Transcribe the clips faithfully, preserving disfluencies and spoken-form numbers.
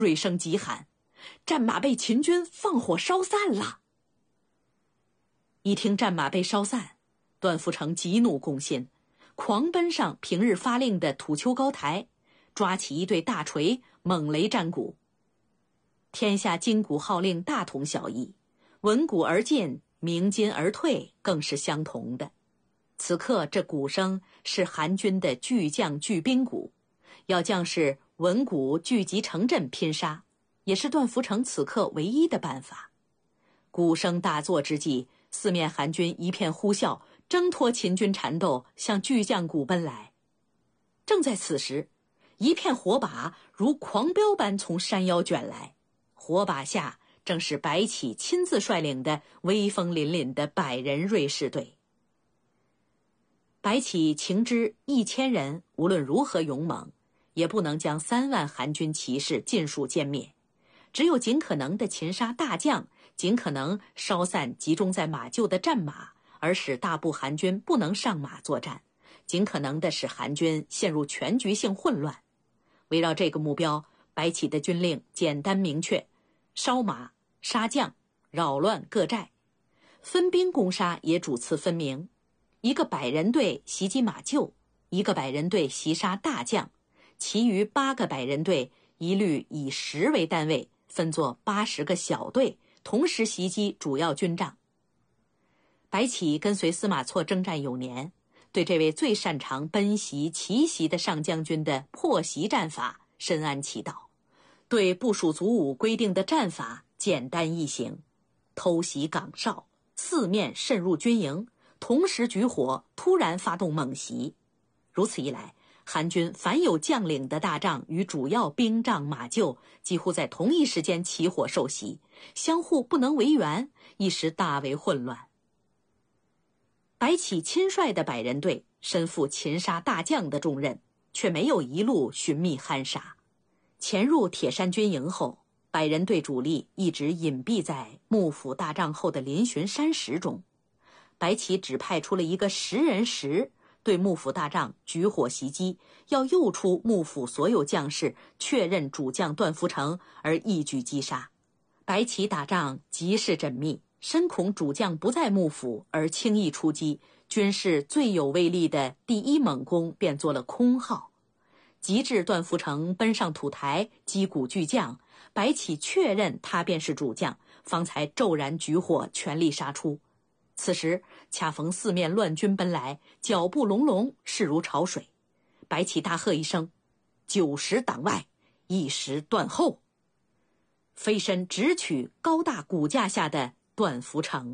锐声急喊：战马被秦军放火烧散了！一听战马被烧散，段福成急怒攻心，狂奔上平日发令的土丘高台，抓起一对大锤猛雷战鼓。天下金鼓号令大同小异，闻鼓而进，鸣金而退，更是相同的。此刻这鼓声是韩军的巨将巨兵鼓，要将士闻鼓聚集城镇拼杀，也是段福成此刻唯一的办法。鼓声大作之际，四面韩军一片呼啸，挣脱秦军缠斗，向巨将谷奔来。正在此时，一片火把如狂飙般从山腰卷来，火把下正是白起亲自率领的威风凛凛的百人锐士队。白起情知一千人无论如何勇猛，也不能将三万韩军骑士尽数歼灭，只有尽可能的擒杀大将，尽可能烧散集中在马厩的战马，而使大部韩军不能上马作战，尽可能的使韩军陷入全局性混乱。围绕这个目标，白起的军令简单明确：烧马、杀将、扰乱各寨。分兵攻杀也主次分明，一个百人队袭击马厩，一个百人队袭杀大将，其余八个百人队一律以十为单位，分作八十个小队，同时袭击主要军帐。白起跟随司马错征战有年，对这位最擅长奔袭奇袭的上将军的破袭战法深谙其道，对部署卒伍规定的战法简单易行：偷袭岗哨，四面渗入军营，同时举火，突然发动猛袭。如此一来，韩军凡有将领的大帐与主要兵帐马厩几乎在同一时间起火受袭，相互不能为援，一时大为混乱。白起亲率的百人队身负擒杀大将的重任，却没有一路寻觅酣杀。潜入铁山军营后，百人队主力一直隐蔽在幕府大帐后的嶙峋山石中。白起只派出了一个十人石，对幕府大帐举火袭击，要诱出幕府所有将士，确认主将段福成，而一举击杀。白起打仗极是缜密，深恐主将不在幕府而轻易出击，军事最有威力的第一猛攻便做了空号。及至段福成奔上土台击鼓巨将，白起确认他便是主将，方才骤然举火全力杀出。此时恰逢四面乱军奔来，脚步隆隆，势如潮水。白起大喝一声：九十挡外，一时断后！飞身直取高大骨架下的段福成。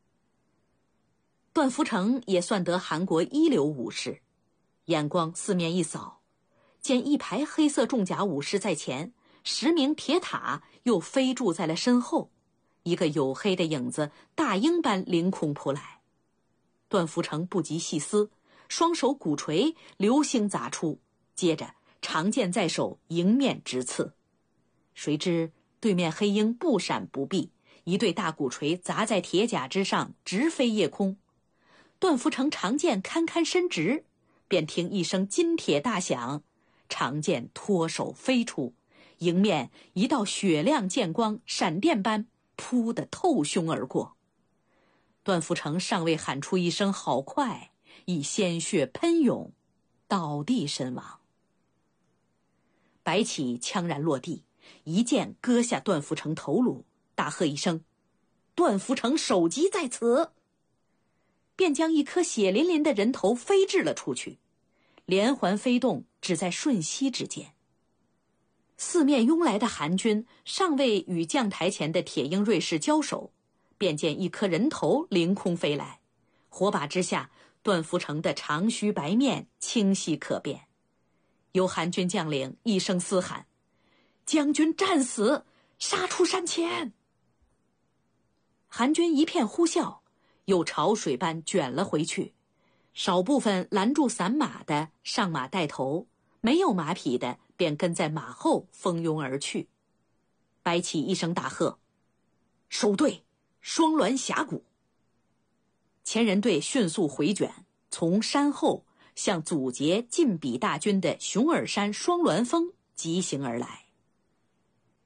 段福成也算得韩国一流武士，眼光四面一扫，见一排黑色重甲武士在前，十名铁塔又飞驻在了身后，一个黝黑的影子大鹰般凌空扑来。段福成不及细思，双手鼓锤流星砸出，接着长剑在手，迎面直刺。谁知对面黑鹰不闪不避，一对大鼓锤砸在铁甲之上，直飞夜空。段福成长剑堪堪伸直，便听一声金铁大响，长剑脱手飞出，迎面一道雪亮剑光闪电般扑得透胸而过。段福成尚未喊出一声好快，已鲜血喷涌，倒地身亡。白起枪然落地，一剑割下段福成头颅，大喝一声：段福成首级在此！便将一颗血淋淋的人头飞掷了出去，连环飞动，只在瞬息之间。四面拥来的韩军尚未与将台前的铁鹰锐士交手，便见一颗人头凌空飞来，火把之下，段福成的长须白面清晰可辨。有韩军将领一声嘶喊：将军战死，杀出山前！韩军一片呼啸，又潮水般卷了回去。少部分拦住散马的上马带头，没有马匹的便跟在马后蜂拥而去。白起一声大喝：收队，双鸾峡谷！前人队迅速回卷，从山后向阻截晋鄙大军的熊耳山双鸾峰急行而来。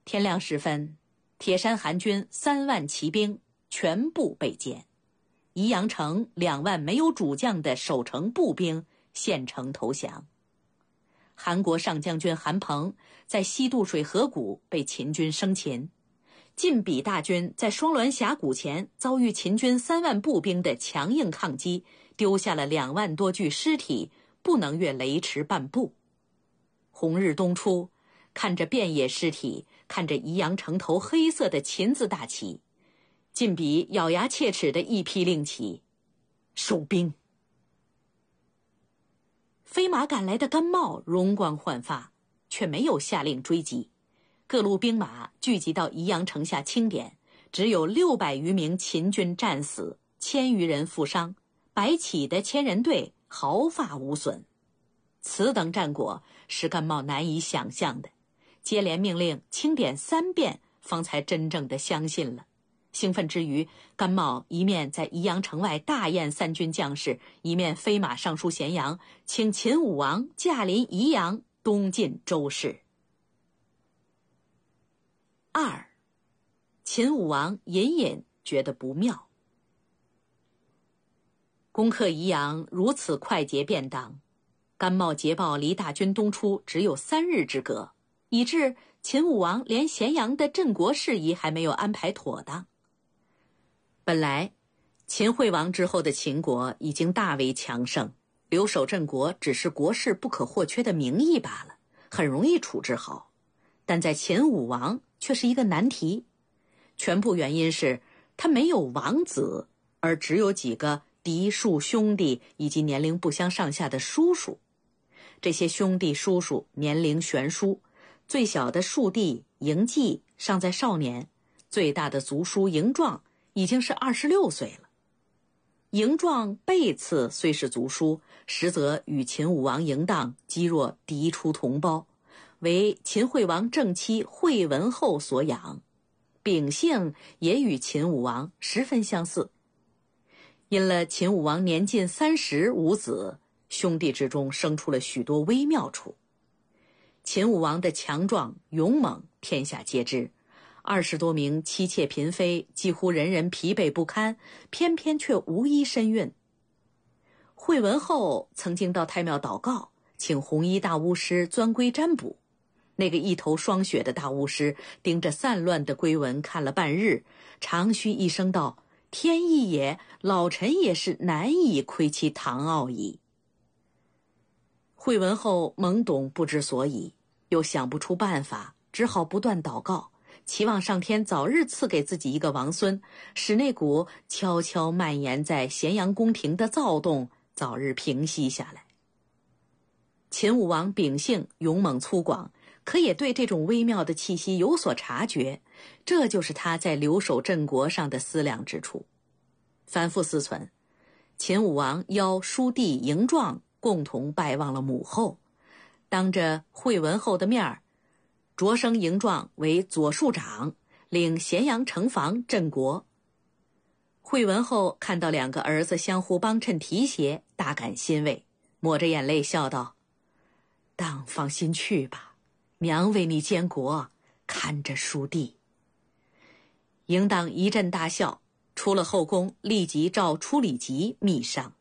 天亮时分，铁山韩军三万骑兵全部被歼，宜阳城两万没有主将的守城步兵献城投降。韩国上将军韩鹏在西渡水河谷被秦军生擒，晋鄙大军在双滦峡谷前遭遇秦军三万步兵的强硬抗击，丢下了两万多具尸体，不能越雷池半步。红日东出，看着遍野尸体，看着宜阳城头黑色的秦字大旗，晋鄙咬牙切齿的一批令旗：收兵。飞马赶来的甘茂容光焕发，却没有下令追击。各路兵马聚集到宜阳城下清点，只有六百余名秦军战死，千余人负伤，白起的千人队毫发无损。此等战果是甘茂难以想象的，接连命令清点三遍，方才真正的相信了。兴奋之余，甘茂一面在宜阳城外大宴三军将士，一面飞马上书咸阳，请秦武王驾临宜阳，东进周氏。二，秦武王隐隐觉得不妙。攻克宜阳如此快捷便当，甘茂捷报离大军东出只有三日之隔，以致秦武王连咸阳的镇国事宜还没有安排妥当。本来秦惠王之后的秦国已经大为强盛，留守镇国只是国事不可或缺的名义罢了，很容易处置好。但在秦武王却是一个难题，全部原因是他没有王子，而只有几个嫡庶兄弟以及年龄不相上下的叔叔。这些兄弟叔叔年龄悬殊，最小的庶弟嬴稷尚在少年，最大的族叔嬴壮已经是二十六岁了。嬴壮背刺虽是族叔，实则与秦武王嬴荡积若嫡出同胞，为秦惠王正妻惠文后所养，秉性也与秦武王十分相似。因了秦武王年近三十无子，兄弟之中生出了许多微妙处。秦武王的强壮勇猛天下皆知，二十多名妻妾嫔妃几乎人人疲惫不堪，偏偏却无一身孕。惠文后曾经到太庙祷告，请红衣大巫师钻龟占卜。那个一头霜雪的大巫师盯着散乱的龟纹看了半日，长吁一声道：天意也，老臣也是难以窥其堂奥矣。惠文后懵懂不知所以，又想不出办法，只好不断祷告，期望上天早日赐给自己一个王孙，使那股悄悄蔓延在咸阳宫廷的躁动早日平息下来。秦武王秉性勇猛粗犷，可也对这种微妙的气息有所察觉，这就是他在留守镇国上的思量之处。反复思忖，秦武王邀叔弟嬴壮共同拜望了母后，当着惠文后的面儿，擢升嬴壮为左庶长，领咸阳城防镇国。惠文后看到两个儿子相互帮衬提携，大感欣慰，抹着眼泪笑道：当放心去吧，娘为你监国，看着叔弟。嬴荡一阵大笑，出了后宫，立即召初里疾密商。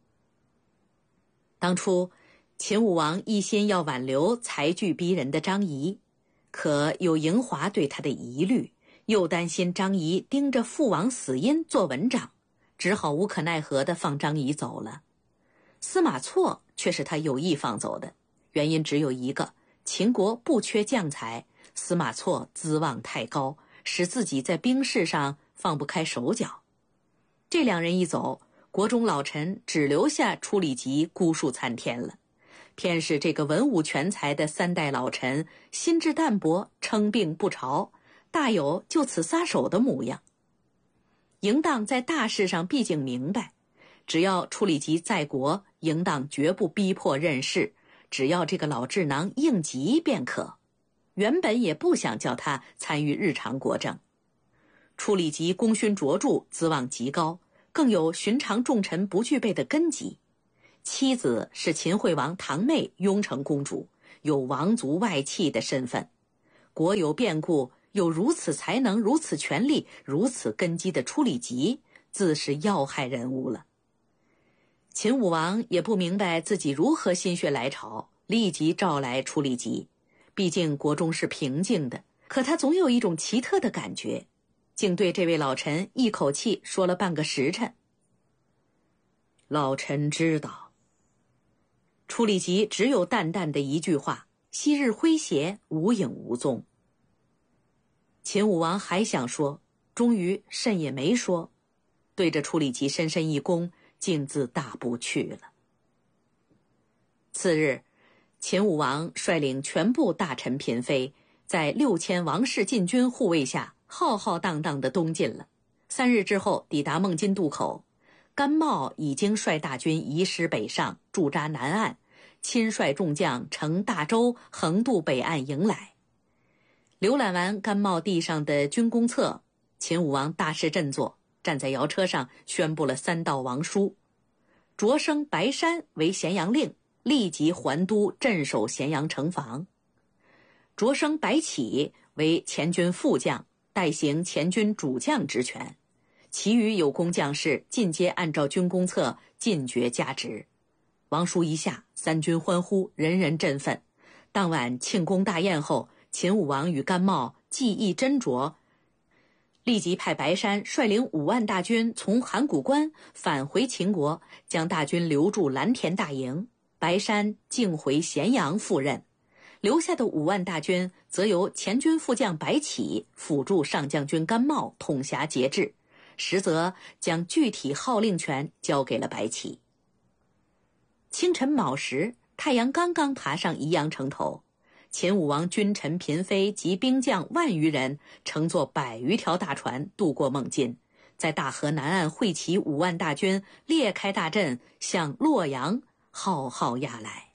当初秦武王一心要挽留才具逼人的张仪，可有嬴华对他的疑虑，又担心张仪盯着父王死因做文章，只好无可奈何地放张仪走了。司马错却是他有意放走的，原因只有一个：秦国不缺将才，司马错资望太高，使自己在兵事上放不开手脚。这两人一走，国中老臣只留下初里疾孤树参天了。偏是这个文武全才的三代老臣，心智淡薄，称病不朝，大有就此撒手的模样。嬴荡在大事上毕竟明白，只要初里疾在国，嬴荡绝不逼迫任事，只要这个老智囊应急便可。原本也不想叫他参与日常国政。初里疾功勋卓著，资望极高，更有寻常重臣不具备的根基。妻子是秦惠王堂妹雍成公主，有王族外戚的身份。国有变故， 有如此才能、如此权力、如此根基的处理吉，自是要害人物了。秦武王也不明白自己如何心血来潮，立即召来处理吉。毕竟国中是平静的，可他总有一种奇特的感觉，竟对这位老臣一口气说了半个时辰。老臣知道。处理吉只有淡淡的一句话，昔日诙谐无影无踪。秦武王还想说，终于甚也没说，对着处理吉深深一躬，径自大步去了。次日，秦武王率领全部大臣嫔妃，在六千王室禁军护卫下，浩浩荡荡地东进了。三日之后，抵达孟津渡口，甘茂已经率大军移师北上，驻扎南岸，亲率众将乘大舟横渡北岸迎来。浏览完甘茂地上的军功册，秦武王大势振作，站在摇车上宣布了三道王书：擢升白山为咸阳令，立即还都镇守咸阳城防；擢升白起为前军副将，代行前军主将职权，其余有功将士尽皆按照军功册进爵加职。王书一下，三军欢呼，人人振奋。当晚庆功大宴后，秦武王与甘茂技艺斟酌，立即派白山率领五万大军从函谷关返回秦国，将大军留驻蓝田大营。白山径回咸阳赴任，留下的五万大军则由前军副将白起辅助上将军甘茂统辖节制，实则将具体号令权交给了白起。清晨卯时，太阳刚刚爬上宜阳城头，秦武王君臣嫔妃及兵将万余人乘坐百余条大船渡过孟津，在大河南岸会齐五万大军，列开大阵，向洛阳浩浩压来。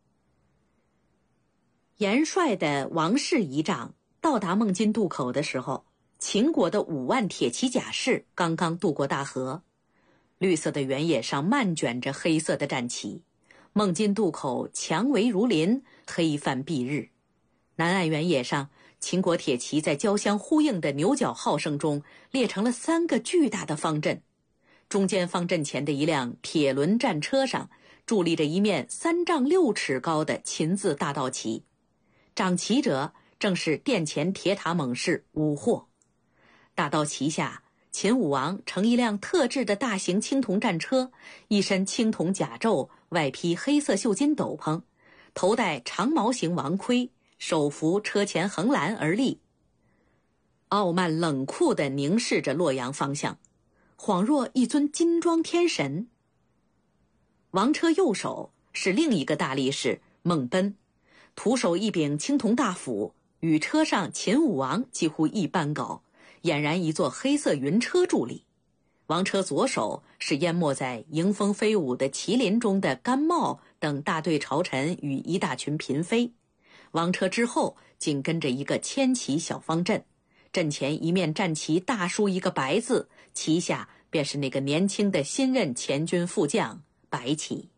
严帅的王室仪仗到达孟津渡口的时候，秦国的五万铁骑甲士刚刚渡过大河，绿色的原野上漫卷着黑色的战旗。孟津渡口墙围如林，黑帆蔽日。南岸原野上，秦国铁骑在交相呼应的牛角号声中列成了三个巨大的方阵。中间方阵前的一辆铁轮战车上伫立着一面三丈六尺高的秦字大道旗，掌旗者正是殿前铁塔猛士武获。大道旗下，秦武王乘一辆特制的大型青铜战车，一身青铜甲胄，外披黑色绣金斗篷，头戴长毛形王盔，手扶车前横栏而立，傲慢冷酷地凝视着洛阳方向，恍若一尊金装天神。王车右手是另一个大力士孟贲，徒手一柄青铜大斧，与车上秦武王几乎一般高，俨然一座黑色云车伫立。王车左手是淹没在迎风飞舞的麒麟中的甘茂等大队朝臣与一大群嫔妃。王车之后紧跟着一个千骑小方阵，阵前一面战旗大书一个白字，旗下便是那个年轻的新任前军副将白起。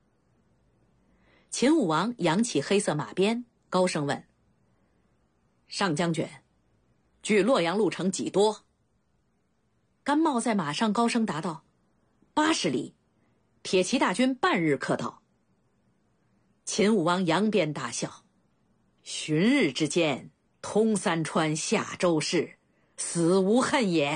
秦武王扬起黑色马鞭，高声问：上将军，距洛阳路程几多？甘茂在马上高声答道：八十里，铁骑大军半日可到。秦武王扬鞭大笑：旬日之间，通三川，下周氏，死无恨也。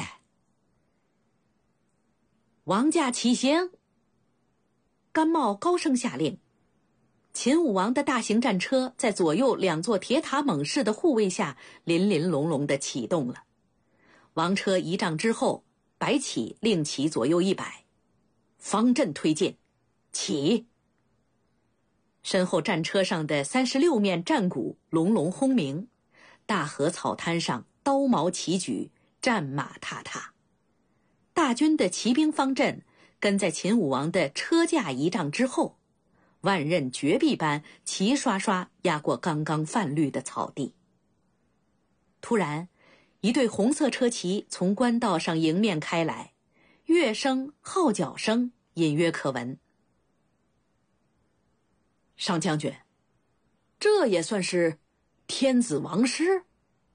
王驾起行！甘茂高声下令。秦武王的大型战车在左右两座铁塔猛士的护卫下，林林隆隆地启动了。王车仪仗之后，白起令旗左右一摆，方阵推进，起！身后战车上的三十六面战鼓隆隆轰鸣，大河草滩上刀矛齐举，战马踏踏。大军的骑兵方阵跟在秦武王的车驾仪仗之后，万仞绝壁般齐刷刷压过刚刚泛绿的草地。突然，一队红色车旗从官道上迎面开来，乐声、号角声隐约可闻。上将军，这也算是天子王师？